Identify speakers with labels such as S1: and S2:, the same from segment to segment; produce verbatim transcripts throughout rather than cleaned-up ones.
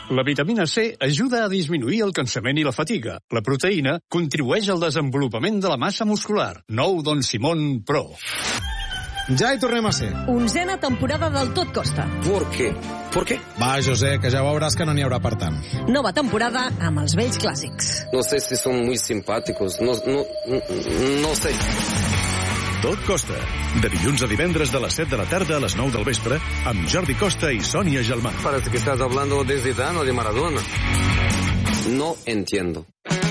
S1: La vitamina C ajuda a disminuir el cansament i la fatiga. La proteïna contribueix al desenvolupament de la massa muscular. Nou Don Simón Pro.
S2: Ja hi tornem a ser.
S3: Onzena temporada del Tot Costa.
S4: ¿Por qué? ¿Por qué?
S2: Va, José, que ja veuràs que no n'hi haurà per tant.
S3: Nova temporada amb els vells clàssics.
S4: No sé si son muy simpáticos. No, no, no sé.
S5: Tot Costa. De dilluns a divendres de les set de la tarda a les nou del vespre amb Jordi Costa i Sònia Gelmà.
S4: Parece que estás hablando de Zidane o de Maradona. No entiendo.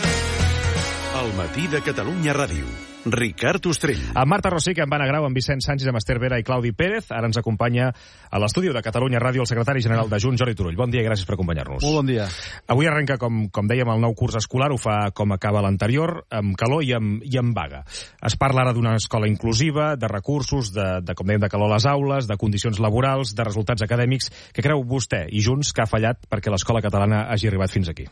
S5: El matí de Catalunya Ràdio. Ricard Ostrell.
S6: Amb Marta Rosic, amb Anna Grau, amb Vicent Sánchez, amb Esther Vera i Claudi Pérez. Ara ens acompanya a l'estudi de Catalunya Ràdio el secretari general de Junts, Jordi Turull. Bon dia i gràcies per acompanyar-nos.
S2: Molt bon dia.
S6: Avui arrenca, com, com dèiem, el nou curs escolar. Ho fa com acaba l'anterior, amb calor i amb, i amb vaga. Es parla ara d'una escola inclusiva, de recursos, de, de, com dèiem, de calor a les aules, de condicions laborals, de resultats acadèmics. Què creu vostè i Junts que ha fallat perquè l'escola catalana hagi arribat fins aquí?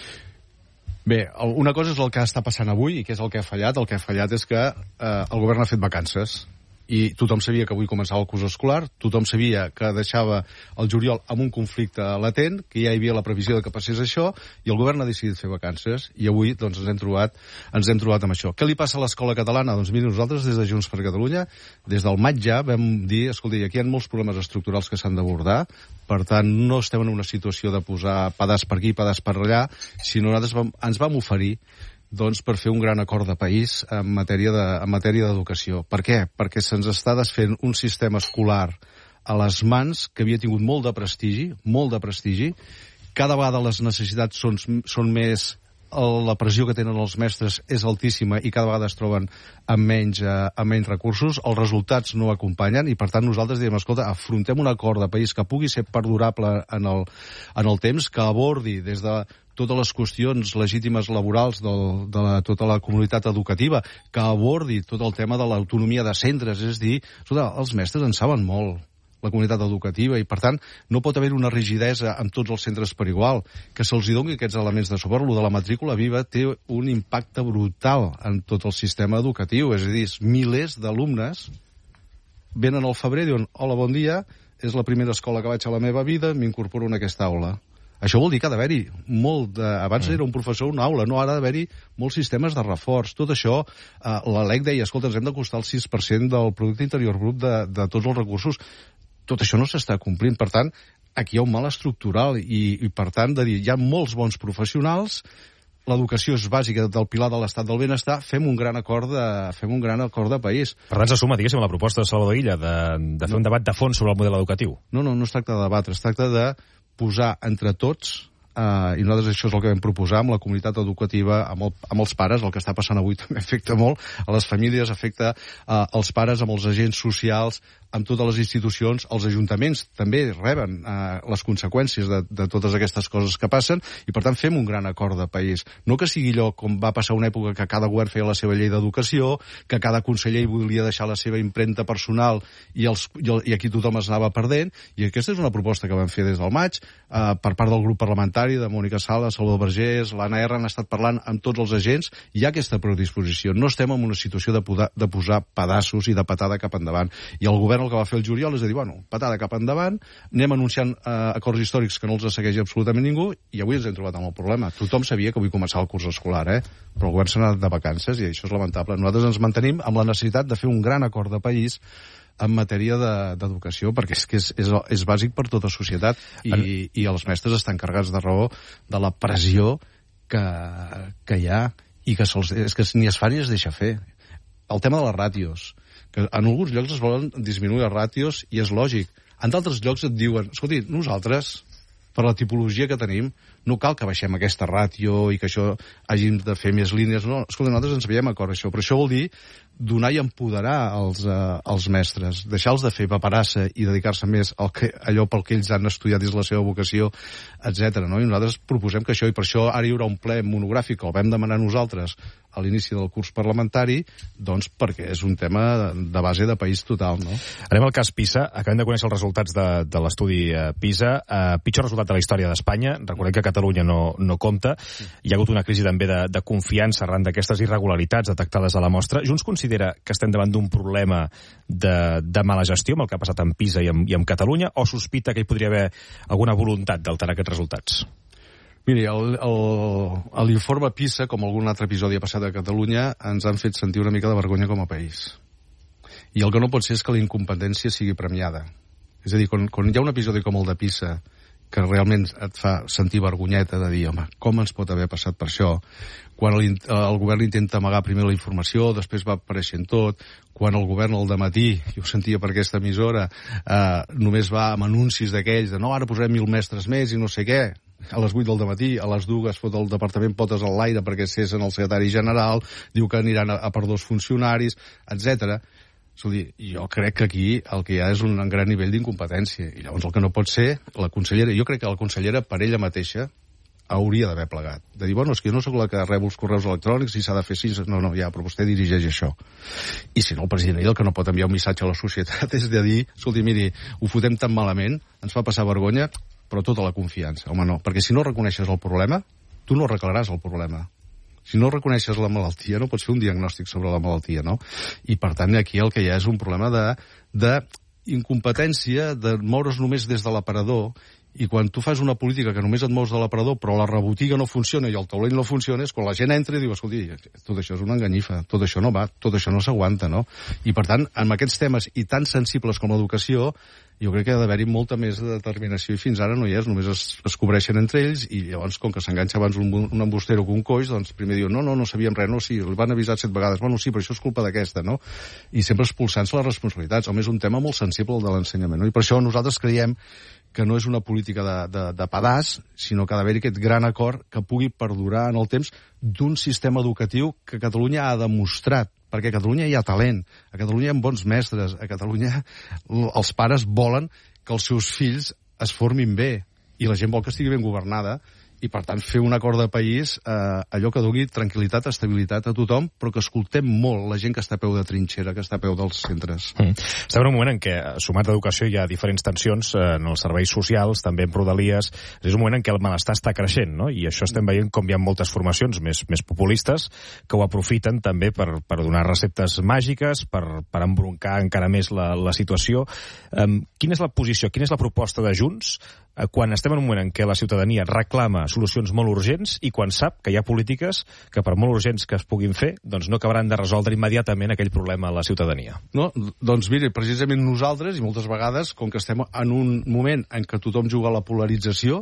S2: Bé, una cosa és el que està passant avui i què és el que ha fallat. El que ha fallat és que eh, el govern ha fet vacances i tothom sabia que avui començava el curs escolar, tothom sabia que deixava el juliol amb un conflicte latent, que ja hi havia la previsió de que passés això, i el govern ha decidit fer vacances, i avui doncs, ens hem trobat ens hem trobat amb això. Què li passa a l'escola catalana? Doncs miri, nosaltres des de Junts per Catalunya, des del maig ja vam dir, escolti, aquí hi ha molts problemes estructurals que s'han d'abordar, per tant, no estem en una situació de posar pedaç per aquí, pedaç per allà, sinó nosaltres vam, ens vam oferir doncs, per fer un gran acord de país en matèria de, en matèria d'educació. Per què? Perquè se'ns està desfent un sistema escolar a les mans que havia tingut molt de prestigi, molt de prestigi. Cada vegada les necessitats són, són més... la pressió que tenen els mestres és altíssima i cada vegada es troben amb menys, eh, amb menys recursos, els resultats no acompanyen i per tant nosaltres diem, escolta, afrontem un acord de país que pugui ser perdurable en el, en el temps, que abordi des de totes les qüestions legítimes laborals del, de la, tota la comunitat educativa, que abordi tot el tema de l'autonomia de centres, és a dir, escolta, els mestres en saben molt, la comunitat educativa, i per tant no pot haver una rigidesa en tots els centres per igual, que se'ls doni aquests elements de suport. Lo de la matrícula viva té un impacte brutal en tot el sistema educatiu, és a dir, milers d'alumnes venen al febrer i diuen, hola, bon dia, és la primera escola que vaig a la meva vida, m'incorporo en aquesta aula. Això vol dir que ha d'haver-hi molt de... Abans era un professor a una aula, no, ara ha d'haver-hi molts sistemes de reforç. Tot això, eh, la L E C deia, escolta, ens hem de costar el sis per cent del producte interior brut de, de tots els recursos. Tot això no s'està complint. Per tant, aquí hi ha un mal estructural i, i per tant, de dir, hi ha molts bons professionals, l'educació és bàsica del pilar de l'estat del benestar, fem un gran acord de, fem un gran acord de país.
S6: Per tant, se suma, diguéssim, a la proposta de Salvador Illa de, de fer no. un debat de fons sobre el model educatiu.
S2: No, no, no es tracta de debatre, es tracta de posar entre tots, eh, i nosaltres això és el que vam proposar amb la comunitat educativa, amb, el, amb els pares, el que està passant avui també afecta molt a les famílies, afecta eh, als pares, amb els agents socials, amb totes les institucions, els ajuntaments també reben eh, les conseqüències de, de totes aquestes coses que passen i per tant fem un gran acord de país. No que sigui allò com va passar una època que cada govern feia la seva llei d'educació, que cada conseller volia deixar la seva impremta personal i, els, i, el, i aquí tothom es anava perdent, i aquesta és una proposta que vam fer des del maig eh, per part del grup parlamentari de Mònica Sala, Salvador Vergés, l'Anna R, han estat parlant amb tots els agents, hi ha aquesta predisposició. No estem en una situació de, poder, de posar pedaços i de patada cap endavant. I el govern el que va fer el juliol és a dir, bueno, patada cap endavant, anem anunciant eh, acords històrics que no els segueix absolutament ningú i avui ens hem trobat amb el problema. Tothom sabia que avui començava el curs escolar, eh? Però el govern s'ha anat de vacances i això és lamentable. Nosaltres ens mantenim amb la necessitat de fer un gran acord de país en matèria d'educació, perquè és que és, és, és bàsic per tota societat i, en... i els mestres estan carregats de raó de la pressió que, que hi ha i que, és que ni es fa ni es deixa fer. El tema de les ràtios, que en alguns llocs es volen disminuir les ràtios i és lògic. En d'altres llocs et diuen, escolti, nosaltres, per la tipologia que tenim, no cal que baixem aquesta ràtio i que això hàgim de fer més línies. No, escolta, nosaltres ens veiem acord això, però això vol dir donar i empoderar els, eh, els mestres, deixar-los de fer paperassa i dedicar-se més al que, allò pel que ells han estudiat dins la seva vocació, etcètera. No? I nosaltres proposem que això, i per això ara hi haurà un ple monogràfic, el vam demanar nosaltres a l'inici del curs parlamentari, doncs perquè és un tema de base de país total, no?
S6: Anem al cas PISA. Acabem de conèixer els resultats de, de l'estudi PISA. Uh, pitjor resultat de la història d'Espanya. Recordem que Catalunya no, no compta. Hi ha hagut una crisi també de, de confiança arran d'aquestes irregularitats detectades a la mostra. Junts considera que estem davant d'un problema de, de mala gestió amb el que ha passat amb PISA i amb, i amb Catalunya, o sospita que hi podria haver alguna voluntat d'alterar aquests resultats?
S2: Miri, l'informe PISA, com algun altre episodi ha passat a Catalunya, ens han fet sentir una mica de vergonya com a país. I el que no pot ser és que la incompetència sigui premiada. És a dir, quan, quan hi ha un episodi com el de PISA, que realment et fa sentir vergonyeta de dir, home, com ens pot haver passat per això? Quan el, el govern intenta amagar primer la informació, després va apareixent tot, quan el govern al dematí, jo ho sentia per aquesta emissora, eh, només va amb anuncis d'aquells de no, ara posarem mil mestres més i no sé què, a les vuit del dematí, a les dues fot el departament potes al l'aire perquè cessen el secretari general, diu que aniran a, a per dos funcionaris, etcètera. És a dir, jo crec que aquí el que hi ha és un gran nivell d'incompetència. I llavors el que no pot ser, la consellera, jo crec que la consellera per ella mateixa hauria d'haver plegat. De dir, bueno, és que jo no sóc la que rebo els correus electrònics i s'ha de fer així. No, no, ja, però vostè dirigeix això. I si no, el president el que no pot enviar un missatge a la societat és de dir, escolti, miri, ho fotem tan malament, ens fa passar vergonya, però tota la confiança. Home, no, perquè si no reconeixes el problema, tu no arreglaràs el problema. Si no reconeixes la malaltia, no pots fer un diagnòstic sobre la malaltia, no? I, per tant, aquí el que hi ha és un problema de, de incompetència, de moure's només des de l'aparador, i quan tu fas una política que només et mous de l'aparador, però la rebotiga no funciona i el taulell no funciona, és quan la gent entra i diu, escolti, tot això és una enganyifa, tot això no va, tot això no s'aguanta, no? I, per tant, amb aquests temes i tan sensibles com l'educació, jo crec que ha d'haver-hi molta més determinació i fins ara no hi és, només es, es cobreixen entre ells i llavors, com que s'enganxa abans un, un embustero que un coix, doncs primer diuen, no, no, no sabíem res, no, sí, el van avisar set vegades, bueno, sí, però això és culpa d'aquesta, no? I sempre expulsant-se les responsabilitats. Home, és un tema molt sensible, el de l'ensenyament, no? I per això nosaltres creiem que no és una política de, de, de pedaç, sinó que ha d'haver-hi aquest gran acord que pugui perdurar en el temps d'un sistema educatiu que Catalunya ha demostrat, perquè a Catalunya hi ha talent, a Catalunya hi ha bons mestres, a Catalunya els pares volen que els seus fills es formin bé, i la gent vol que estigui ben governada, i per tant fer un acord de país, eh, allò que doni tranquil·litat, estabilitat a tothom, però que escoltem molt la gent que està a peu de trinxera, que està a peu dels centres.
S6: Mm. Estem en un moment en què, sumat a educació, hi ha diferents tensions eh, en els serveis socials, també en rodalies. És un moment en què el malestar està creixent, no? I això estem veient com hi ha moltes formacions més, més populistes que ho aprofiten també per, per donar receptes màgiques, per, per embroncar encara més la, la situació. Um, quina és la posició, quina és la proposta de Junts eh, quan estem en un moment en què la ciutadania reclama solucions molt urgents i quan sap que hi ha polítiques que, per molt urgents que es puguin fer, doncs no acabaran de resoldre immediatament aquell problema a la ciutadania?
S2: No, doncs mire, precisament nosaltres, i moltes vegades, com que estem en un moment en què tothom juga a la polarització,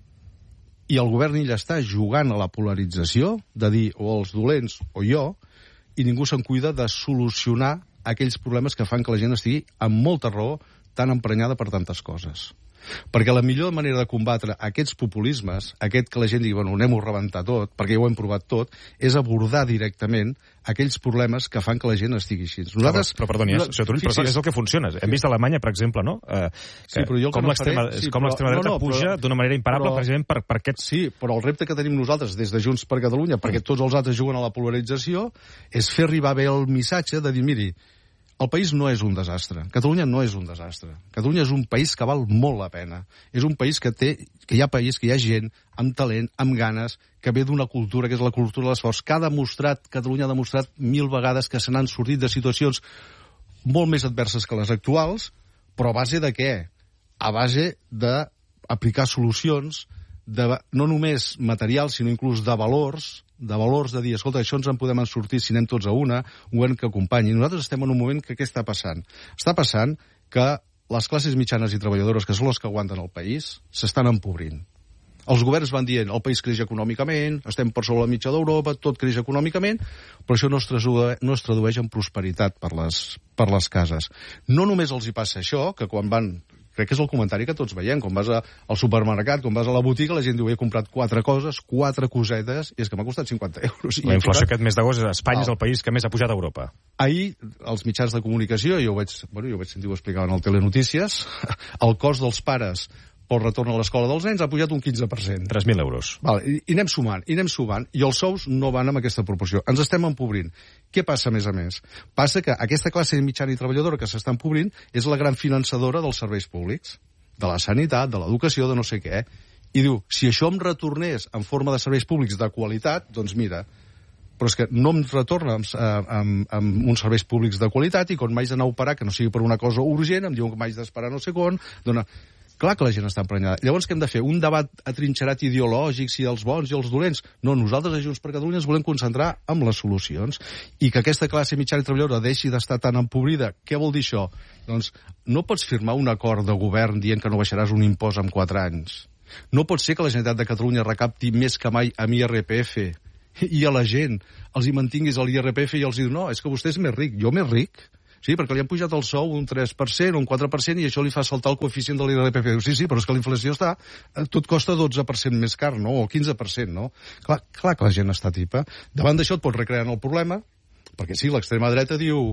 S2: i el govern ell està jugant a la polarització, de dir o els dolents o jo, i ningú se'n cuida de solucionar aquells problemes que fan que la gent estigui amb molta raó tan emprenyada per tantes coses. Perquè la millor manera de combatre aquests populismes, aquest que la gent digui, bueno, anem-ho a rebentar tot, perquè ja ho hem provat tot, és abordar directament aquells problemes que fan que la gent estigui així.
S6: Nosaltres... Però, però perdoni, no, senyor Turull, però és el que funciona. Hem vist a Alemanya, per exemple, no? Eh,
S2: sí, però jo
S6: com
S2: no
S6: l'extrema
S2: sí,
S6: com l'extrema dreta no, no, puja d'una manera imparable
S2: però,
S6: precisament per, per aquest...
S2: Sí, però el repte que tenim nosaltres des de Junts per Catalunya, perquè tots els altres juguen a la polarització, és fer arribar bé el missatge de dir, miri, el país no és un desastre. Catalunya no és un desastre. Catalunya és un país que val molt la pena. És un país que té, que hi ha país, que hi ha gent amb talent, amb ganes, que ve d'una cultura, que és la cultura de l'esforç, que ha demostrat, Catalunya ha demostrat mil vegades que se n'han sortit de situacions molt més adverses que les actuals, però a base de què? A base d'aplicar solucions, de, no només materials, sinó inclús de valors, de valors de dir, escolta, això ens en podem en sortir si anem tots a una, un govern que acompanyi. Nosaltres estem en un moment que què està passant? Està passant que les classes mitjanes i treballadores, que són les que aguanten el país, s'estan empobrint. Els governs van dient, el país creix econòmicament, estem per sobre la mitja d'Europa, tot creix econòmicament, però això no es tradueix, no es tradueix en prosperitat per les, per les cases. No només els hi passa això, que quan van... Crec que és el comentari que tots veiem. Quan vas a, al supermercat, quan vas a la botiga, la gent diu, he comprat quatre coses, quatre cosetes, i és que m'ha costat cinquanta euros.
S6: La inflació posat... aquest mes d'agost, Espanya oh. és el país que més ha pujat a Europa.
S2: Ahir, els mitjans de comunicació, jo ho vaig, bueno, jo ho vaig sentir, ho explicaven al Telenotícies, el cost dels pares pel retorn a l'escola dels nens ha pujat un quinze per cent.
S6: tres mil euros.
S2: Vale, i, i anem sumant, i anem sumant, i els sous no van amb aquesta proporció. Ens estem empobrint. Què passa, a més a més? Passa que aquesta classe mitjana i treballadora que s'està empobrint és la gran finançadora dels serveis públics, de la sanitat, de l'educació, de no sé què. I diu, si això em retornés en forma de serveis públics de qualitat, doncs mira, però és que no em retorna amb, amb, amb uns serveis públics de qualitat i quan m'haig d'anar a operar, que no sigui per una cosa urgent, em diuen que m'haig d'esperar no sé quan, dona... Clar que la gent està emprenyada. Llavors què hem de fer? Un debat atrinxerat ideològic, si els bons i els dolents? No, nosaltres a Junts per Catalunya ens volem concentrar en les solucions. I que aquesta classe mitjana i treballadora deixi d'estar tan empobrida. Què vol dir això? Doncs no pots firmar un acord de govern dient que no baixaràs un impost en quatre anys. No pot ser que la Generalitat de Catalunya recapti més que mai amb I R P F i a la gent els hi mantinguis l'I R P F i els diu, no, és que vostè és més ric, jo més ric. Sí, perquè li han pujat el sou un tres per cent o un quatre per cent i això li fa saltar el coeficient de l'I R P F. Sí, sí, però és que la inflació està... Tot costa dotze per cent més car, no? O quinze per cent, no? Clar, clar que la gent està tipa. Davant d'això et pots recrear en el problema, perquè sí, l'extrema dreta diu...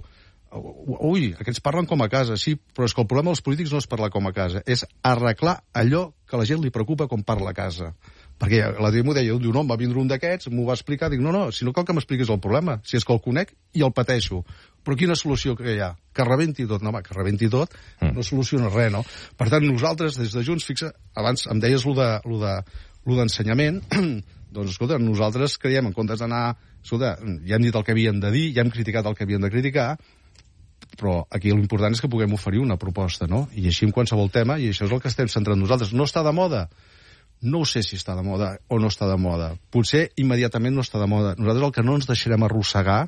S2: Ui, aquests parlen com a casa, sí, però és que el problema dels polítics no és parlar com a casa, és arreglar allò que a la gent li preocupa com parla a casa. Perquè l'altre dia m'ho deia, diu, no, em va vindre un d'aquests, m'ho va explicar, dic, no, no, si no cal que m'expliquis el problema, si és que el conec i el pateixo. Però quina solució que hi ha? Que rebenti tot? No, home, que rebenti tot no soluciona res, no? Per tant, nosaltres, des de Junts, fixa, abans em deies lo de, lo de, lo d'ensenyament, doncs, escolta, nosaltres creiem, en comptes d'anar... Escolta, ja hem dit el que havíem de dir, ja hem criticat el que havíem de criticar, però aquí l'important és que puguem oferir una proposta, no? I així en qualsevol tema, i això és el que estem centrant nosaltres. No està de moda? No ho sé si està de moda o no està de moda. Potser immediatament no està de moda. Nosaltres el que no ens deixarem arrossegar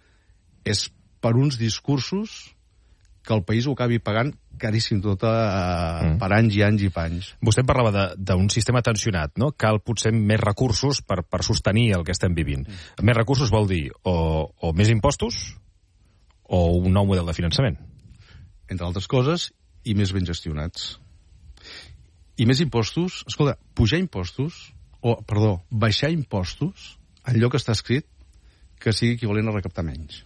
S2: és per uns discursos que el país ho acabi pagant caríssim tot a, mm. per anys i anys i panys.
S6: Vostè parlava d'un sistema tensionat, no? Cal potser més recursos per, per sostenir el que estem vivint. Mm. Més recursos vol dir o, o més impostos o un nou model de finançament.
S2: Entre altres coses, i més ben gestionats. I més impostos, escolta, pujar impostos, o, perdó, baixar impostos, en lloc que està escrit que sigui equivalent a recaptar menys.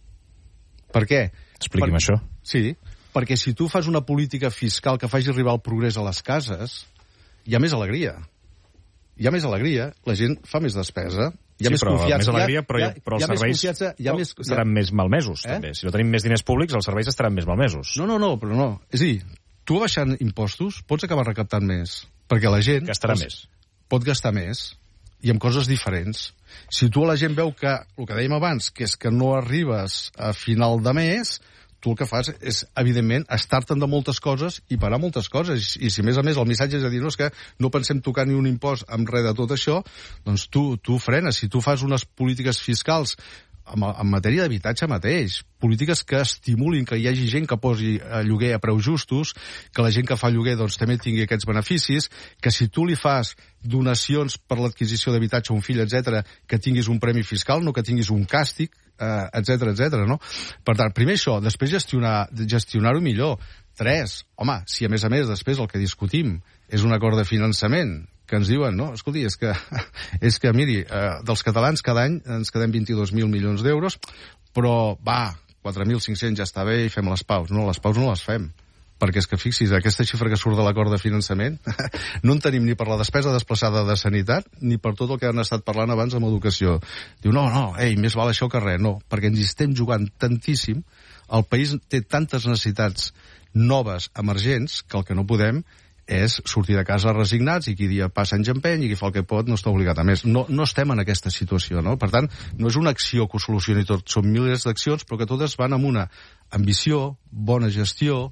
S2: Per què?
S6: Expliqui'm per... això.
S2: Sí, perquè si tu fas una política fiscal que faci arribar el progrés a les cases, hi ha més alegria. Hi ha més alegria, la gent fa més despesa, hi ha
S6: sí,
S2: més
S6: però,
S2: confiança.
S6: Més alegria, però,
S2: hi ha,
S6: però els serveis
S2: hi ha més...
S6: seran més malmesos, eh? també. Si no tenim més diners públics, els serveis estaran més malmesos.
S2: No, no, no, però no. És a dir, tu baixant impostos pots acabar recaptant més, perquè la gent...
S6: Gastarà més.
S2: Pot gastar més, i amb coses diferents. Si tu a la gent veu que, el que dèiem abans, que és que no arribes a final de mes, tu el que fas és, evidentment, estar-te'n de moltes coses i parar moltes coses. I si, a més a més, el missatge és a dir, no, és que no pensem tocar ni un impost amb res de tot això, doncs tu, tu frenes. Si tu fas unes polítiques fiscals en, en matèria d'habitatge mateix, polítiques que estimulin que hi hagi gent que posi a lloguer a preus justos, que la gent que fa lloguer doncs, també tingui aquests beneficis, que si tu li fas donacions per l'adquisició d'habitatge a un fill, etcètera, que tinguis un premi fiscal, no que tinguis un càstig, etcètera, etcètera, no? Per tant, primer això, després gestionar, gestionar-ho millor. Tres, home, si a més a més després el que discutim és un acord de finançament, que ens diuen, no, escolti, és que, és que miri, eh, dels catalans cada any ens quedem vint-i-dos mil milions d'euros, però va, quatre mil cinc-cents ja està bé i fem les paus. No, les paus no les fem. Perquè és que, fixis, aquesta xifra que surt de l'acord de finançament no en tenim ni per la despesa desplaçada de sanitat ni per tot el que han estat parlant abans amb educació. Diu, no, no, ei, més val això que res. No, perquè ens hi estem jugant tantíssim, el país té tantes necessitats noves, emergents, que el que no podem és sortir de casa resignats i qui dia passa en empeny i qui fa el que pot no està obligat a més. No, no estem en aquesta situació, no? Per tant, no és una acció que ho solucioni tot, són milers d'accions, però que totes van amb una ambició, bona gestió,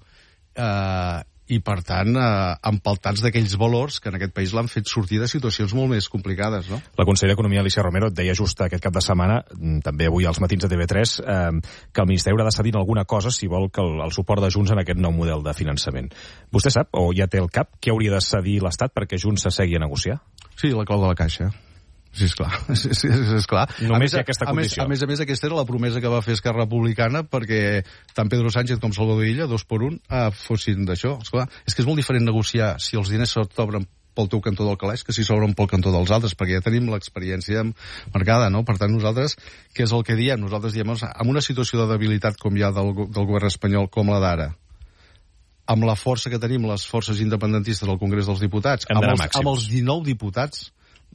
S2: Uh, i per tant uh, empaltats d'aquells valors que en aquest país l'han fet sortir de situacions molt més complicades, no?
S6: La consellera d'Economia, Alícia Romero, et deia just aquest cap de setmana, també avui als matins de T V tres, eh, que el Ministeri haurà de cedir alguna cosa si vol que el, el suport de Junts en aquest nou model de finançament. Vostè sap, o ja té el cap, què hauria de cedir l'Estat perquè Junts s'assegui a negociar?
S2: Sí, la clau de la caixa. Sí, esclar. Sí, sí, esclar.
S6: Només
S2: a més,
S6: hi ha aquesta condició.
S2: A més, a més, aquesta era la promesa que va fer Esquerra Republicana perquè tant Pedro Sánchez com Salvador Illa, dos per un, eh, fossin d'això. Esclar, és que és molt diferent negociar si els diners s'obren pel teu cantó del calaix que si s'obren pel cantó dels altres, perquè ja tenim l'experiència marcada, no? Per tant, nosaltres, què és el que diem? Nosaltres diem, en una situació de debilitat com hi ha del, del govern espanyol, com la d'ara, amb la força que tenim les forces independentistes al Congrés dels Diputats, amb els, amb els dinou diputats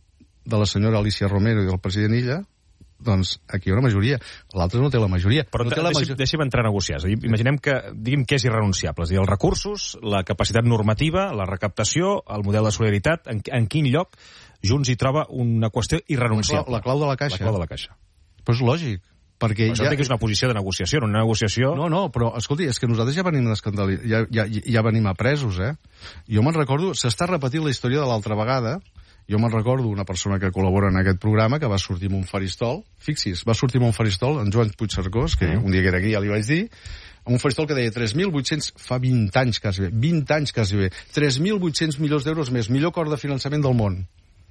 S2: de la senyora Alicia Romero i del president Illa, doncs aquí hi ha una majoria. L'altre no té la majoria.
S6: Però
S2: no té
S6: la
S2: la
S6: deixi, deixi'm entrar a negociar. És a dir, imaginem que, diguem què és irrenunciable. És a dir, els recursos, la capacitat normativa, la recaptació, el model de solidaritat, en, en quin lloc Junts hi troba una qüestió irrenunciable?
S2: La clau de la caixa.
S6: La clau de la caixa.
S2: Però és lògic. Perquè
S6: això ja... que és una posició de negociació, no una negociació...
S2: No, no, però, escolti, és que nosaltres ja venim d'escandali... ja, ja, ja venim apresos, eh? Jo me'n recordo... S'està repetint la història de l'altra vegada. Jo me'n recordo una persona que col·labora en aquest programa que va sortir amb un faristol. Fixis, va sortir amb un faristol, en Joan Puigcercós, que mm. un dia que era aquí ja li vaig dir, amb un faristol que deia tres mil vuit-cents... Fa vint anys quasi bé, vint anys quasi bé. tres mil vuit-cents milions d'euros més, millor acord de finançament del món.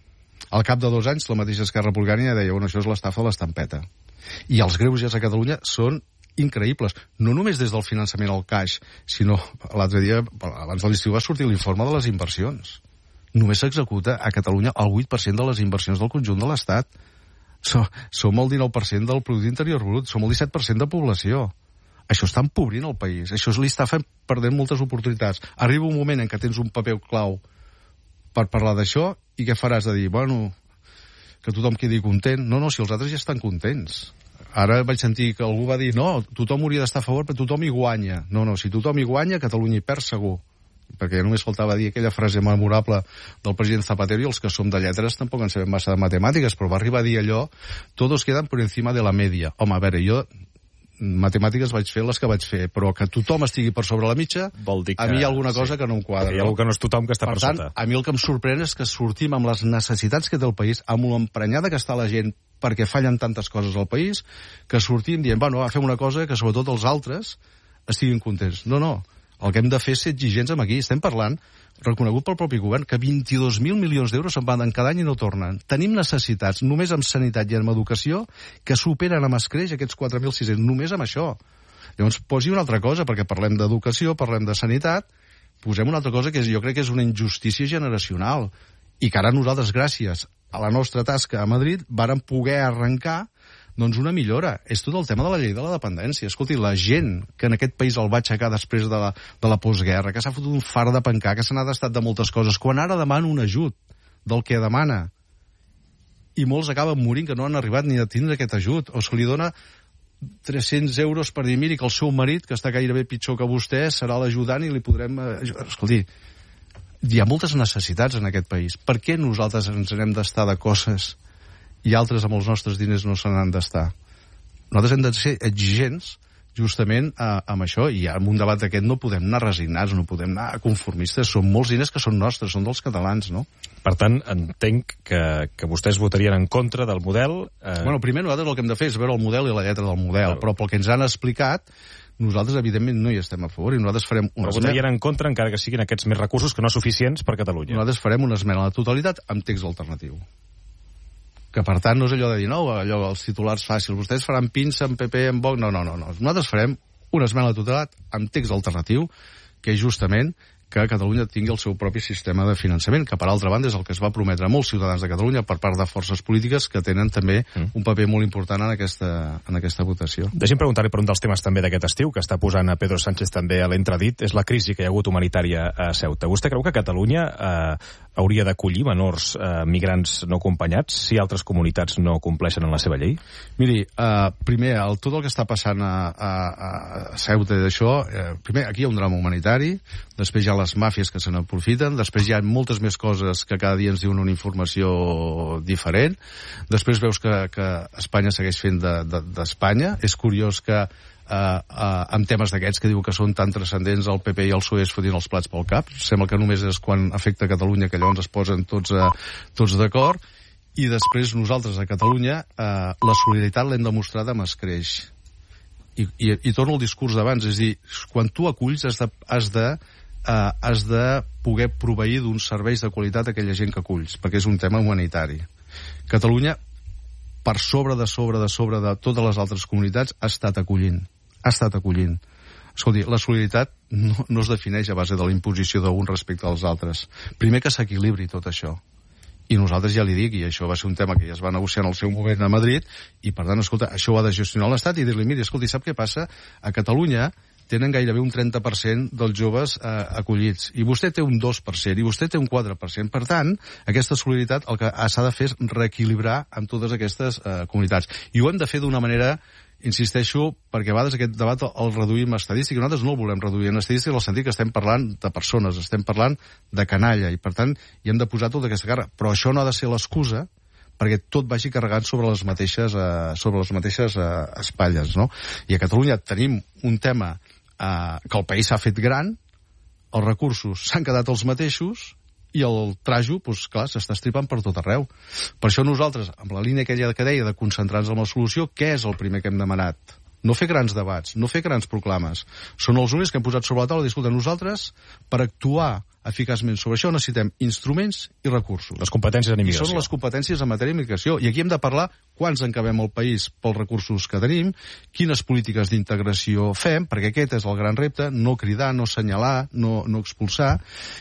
S2: Al cap de dos anys, la mateixa Esquerra Republicana deia, bueno, això és l'estafa de l'estampeta. I els greuges a Catalunya són increïbles. No només des del finançament al caix, sinó l'altre dia, abans de l'estiu, va sortir l'informe de les inversions. Només s'executa a Catalunya el vuit per cent de les inversions del conjunt de l'Estat. Som, som el dinou per cent del producte interior brut, som el disset per cent de població. Això està empobrint el país, això li està fent perdent moltes oportunitats. Arriba un moment en què tens un paper clau per parlar d'això i què faràs de dir, bueno, que tothom quedi content? No, no, si els altres ja estan contents. Ara vaig sentir que algú va dir, no, tothom hauria d'estar a favor, però tothom hi guanya. No, no, si tothom hi guanya, Catalunya hi perd segur. Perquè ja només faltava dir aquella frase memorable del president Zapatero, i els que som de lletres tampoc en sabem massa de matemàtiques, però va arribar a dir allò, todos quedan por encima de la media. Home, a veure, jo matemàtiques vaig fer les que vaig fer, però que tothom estigui per sobre la mitja,
S6: vol dir que...
S2: a mi hi ha alguna cosa sí. que no em quadra.
S6: Hi ha alguna que no és tothom que està per,
S2: per tant,
S6: sota.
S2: A mi el que em sorprèn és que sortim amb les necessitats que té el país, amb l'emprenyada que està la gent perquè fallen tantes coses al país, que sortim dient, bueno, va, fem una cosa que sobretot els altres estiguin contents. No, no. El que hem de fer és ser exigents amb aquí. Estem parlant, reconegut pel propi govern, que vint-i-dos mil milions d'euros se'n van cada any i no tornen. Tenim necessitats, només amb sanitat i amb educació, que superen amb escreix aquests quatre mil sis-cents, només amb això. Llavors, posi una altra cosa, perquè parlem d'educació, parlem de sanitat, posem una altra cosa que és, jo crec que és una injustícia generacional, i que ara nosaltres, gràcies a la nostra tasca a Madrid, vàrem poder arrencar doncs una millora. És tot el tema de la llei de la dependència. Escolti, la gent que en aquest país el va aixecar després de la, de la postguerra, que s'ha fotut un far de pencar, que se n'ha d'estat de moltes coses, quan ara demana un ajut del que demana, i molts acaben morint que no han arribat ni a tindre aquest ajut, o se li dona tres-cents euros per dir, miri, que el seu marit, que està gairebé pitjor que vostè, serà l'ajudant i li podrem... Escolti, hi ha moltes necessitats en aquest país. Per què nosaltres ens n'hem d'estar de coses i altres amb els nostres diners no se n'han d'estar? Nosaltres hem de ser exigents justament eh, amb això, i en un debat d'aquest no podem anar resignats, no podem anar conformistes. Són molts diners que són nostres, són dels catalans, no?
S6: Per tant, entenc que, que vostès votarien en contra del model... Eh...
S2: Bueno, primer nosaltres el que hem de fer és veure el model i la lletra del model, però pel que ens han explicat, nosaltres, evidentment, no hi estem a favor, i nosaltres farem una
S6: Però votarien en contra, encara que siguin aquests més recursos que no suficients per Catalunya.
S2: Nosaltres farem una esmena a la totalitat amb text alternatiu. Que, per tant, no és allò de dir, no, allò, els titulars fàcils, vostès faran pinça amb P P, amb Vox... No, no, no, no. Nosaltres farem una esmena a la totalitat amb text alternatiu, que és justament que Catalunya tingui el seu propi sistema de finançament, que per altra banda és el que es va prometre a molts ciutadans de Catalunya per part de forces polítiques que tenen també mm. un paper molt important en aquesta, en aquesta votació.
S6: Deixi'm preguntar-li per un dels temes també d'aquest estiu, que està posant a Pedro Sánchez també a l'entredit, és la crisi que hi ha hagut humanitària a Ceuta. Vostè creu que Catalunya eh, hauria d'acollir menors eh, migrants no acompanyats si altres comunitats no compleixen en la seva llei?
S2: Miri, eh, primer, el, tot el que està passant a, a, a Ceuta i d'això, eh, primer, aquí hi ha un drama humanitari, després hi ha les màfies que se n'aprofiten, després hi ha moltes més coses que cada dia ens diuen una informació diferent, després veus que, que Espanya segueix fent d'Espanya. De, de, és curiós que Uh, uh, amb temes d'aquests que diu que són tan transcendents, el P P i el P S O E es fotin els plats pel cap. Sembla que només és quan afecta Catalunya que llavors es posen tots, uh, tots d'acord, i després nosaltres a Catalunya uh, la solidaritat l'hem demostrat amb escreix. I, i, i torno al discurs d'abans, és a dir, quan tu aculls has de, has de, uh, has de poder proveir d'uns serveis de qualitat a aquella gent que aculls, perquè és un tema humanitari. Catalunya, per sobre de sobre de sobre de totes les altres comunitats, ha estat acollint. Ha estat acollint. Escolti, la solidaritat no, no es defineix a base de la imposició d'un respecte als altres. Primer que s'equilibri tot això. I nosaltres ja li dic, i això va ser un tema que ja es va negociar en el seu moment a Madrid, i per tant, escolta, això ho ha de gestionar l'Estat i dir-li, miri, escolti, sap què passa? A Catalunya tenen gairebé un trenta per cent dels joves eh, acollits. I vostè té un dos per cent, i vostè té un quatre per cent. Per tant, aquesta solidaritat el que s'ha de fer és reequilibrar amb totes aquestes eh, comunitats. I ho hem de fer d'una manera, insisteixo, perquè a vegades aquest debat el reduïm a estadística. Nosaltres no el volem reduir en estadística, en el sentit que estem parlant de persones, estem parlant de canalla, i per tant hi hem de posar tota aquesta càrrega. Però això no ha de ser l'excusa perquè tot vagi carregat sobre les mateixes, eh, sobre les mateixes eh, espatlles, no? I a Catalunya tenim un tema eh, que el país s'ha fet gran, els recursos s'han quedat els mateixos i el trajo, doncs, clar, s'està estripant per tot arreu. Per això nosaltres, amb la línia aquella que deia de concentrar-nos en la solució, què és el primer que hem demanat? No fer grans debats, no fer grans proclames. Són els únics que hem posat sobre la taula i, escolta, nosaltres, per actuar eficaçment sobre això, necessitem instruments i recursos.
S6: Les competències en immigració.
S2: I són les competències en matèria d'immigració. I aquí hem de parlar quants encabem el país pels recursos que tenim, quines polítiques d'integració fem, perquè aquest és el gran repte, no cridar, no assenyalar, no, no expulsar,